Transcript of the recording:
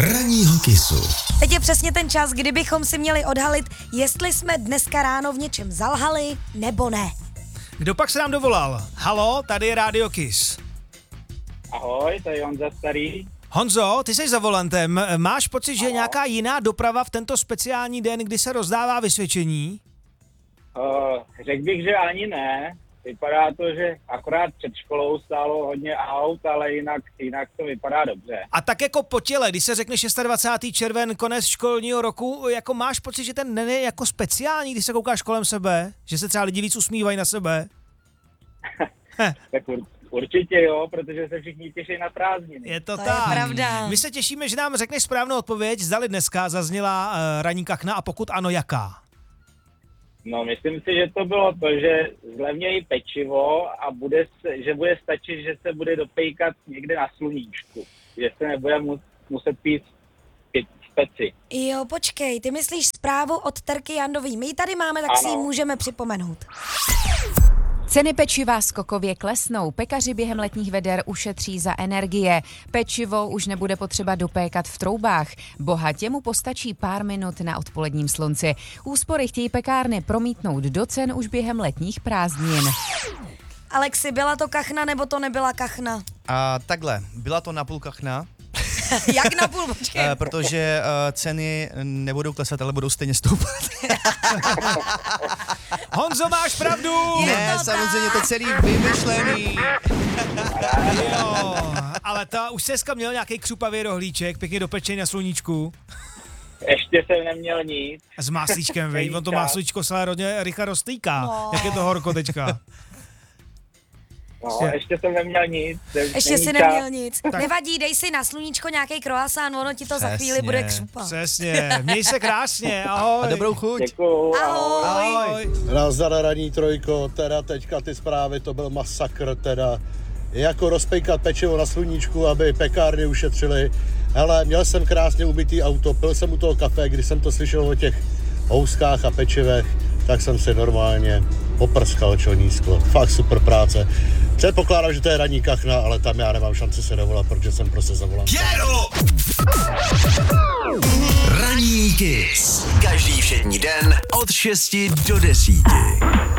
Ranního Kissu. Teď je přesně ten čas, kdybychom si měli odhalit, jestli jsme dneska ráno v něčem zalhali, nebo ne. Kdo pak se nám dovolal? Halo, tady je Radio Kiss. Ahoj, to je Honza Starý. Honzo, ty jsi za volantem. Máš pocit, že je nějaká jiná doprava v tento speciální den, kdy se rozdává vysvědčení? Řekl bych, že ani ne. Vypadá to, že akorát před školou stálo hodně aut, ale jinak to vypadá dobře. A tak jako po těle, když se řekne 26. červen, konec školního roku, jako máš pocit, že ten den je jako speciální, když se koukáš kolem sebe? Že se třeba lidi víc usmívají na sebe? Tak určitě jo, protože se všichni těší na prázdniny. Je to To tak. je pravda. My se těšíme, že nám řekneš správnou odpověď, zdali dneska zazněla ranní kachna a pokud ano, jaká? No, myslím si, že to bylo to, že zlevnějí pečivo a že bude stačit, že se bude dopejkat někde na sluníčku. Že se nebude muset pít v peci. Jo, počkej, ty myslíš zprávu od Terky Jandový. My ji tady máme, tak Ano. si ji můžeme připomenout. Ceny pečiva skokově klesnou, pekaři během letních veder ušetří za energie. Pečivo už nebude potřeba dopékat v troubách. Bohatě mu postačí pár minut na odpoledním slunci. Úspory chtějí pekárny promítnout do cen už během letních prázdnin. Alexi, byla to kachna nebo to nebyla kachna? A takhle, byla to napůl kachna, Jak na půl, počkej. protože ceny nebudou klesat, ale budou stejně stoupat. Honzo, máš pravdu! Ne, samozřejmě to celý vymyšlený. Jo, ale ta už se dneska měl nějaký křupavý rohlíček, pěkně dopečený na sluníčku. Ještě jsem neměl nic. S máslíčkem, vej, on to máslíčko se hodně rychle roztýká. No. Jak je to horko teďka. No, ještě jsem neměl nic. Ještě si neměl nic. Nevadí, dej si na sluníčko nějaký croissant, ono ti to za chvíli Přesně. bude křupat. Přesně, měj se krásně, ahoj. A dobrou chuť. Děkuju. Ahoj. Ahoj. Nazdar ranní trojko, teda teďka ty zprávy, to byl masakr, teda jako rozpejkat pečivo na sluníčku, aby pekárny ušetřily. Hele, měl jsem krásně ubitý auto, pil jsem u toho kafe, když jsem to slyšel o těch houskách a pečivech, tak jsem si normálně poprskal čelní sklo. Fakt super práce. Předpokládám, že to je ranní kachna, ale tam já nemám šanci se dovolat, protože jsem prostě za volantem. Ranní Kiss. Každý všední den od 6 do 10.